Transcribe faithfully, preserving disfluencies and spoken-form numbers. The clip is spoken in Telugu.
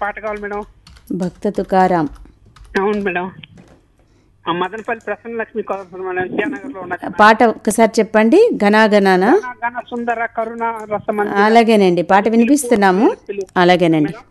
పాట కావాలి మేడం. భక్త తుకారాం. అవును మేడం. ఆ మదనపల్లి ప్రసన్న లక్ష్మి కావాలి మేడం. విద్యానగర్ లో ఉన్న పాట ఒక్కసారి చెప్పండి. ఘనాఘనానా? ఘన సుందర కరుణ రసమన్. అలాగేనండి, పాట వినిపిస్తున్నాము. అలాగేనండి.